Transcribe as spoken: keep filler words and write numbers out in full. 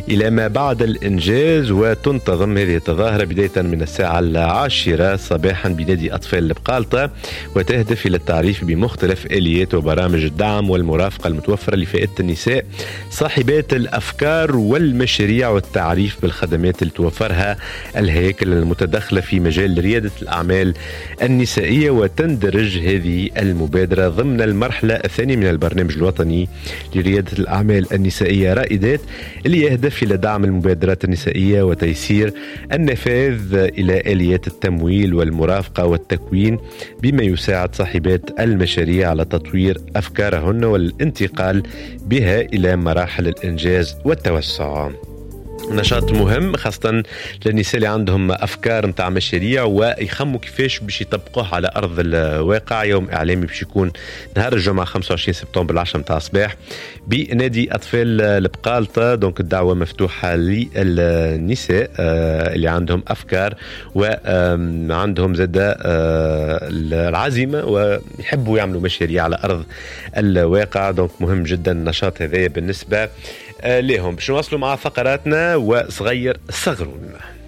إلى ما بعد الإنجاز. وتنتظم هذه التظاهرة بداية من الساعة العاشرة صباحا بنادي أطفال البقالطة، وتهدف إلى التعريف بمختلف آليات وبرامج الدعم والمرافقة المتوفرة لفئة النساء صاحبات الأفكار والمشاريع، والتعريف بالخدمات اللي توفرها الهياكل المتدخلة في مجال ريادة الأعمال النسائية. وتندرج هذه المبادرة ضمن المرحلة الثانية من البرنامج الوطني لريادة الأعمال النسائية رائدات، اللي يهدف إلى دعم المبادرات النسائية وتيسير النفاذ إلى آليات التمويل والمرافقة والتكوين، بما يساعد صاحبات المشاريع على تطوير أفكارهن والانتقال بها إلى مراحل الإنجاز والتوسع. نشاط مهم خاصة للنساء اللي عندهم أفكار متاع مشاريع ويخموا كيفاش باش يطبقوها على أرض الواقع. يوم إعلامي باش يكون نهار الجمعة خمسة وعشرين سبتمبر العشرة متاع الصباح بنادي أطفال البقالطة. دونك الدعوة مفتوحة للنساء اللي عندهم أفكار وعندهم زادة العزيمة ويحبوا يعملوا مشاريع على أرض الواقع. دونك مهم جدا النشاط هذا بالنسبة لهم. باش نواصلوا مع فقراتنا وصغير صغرون.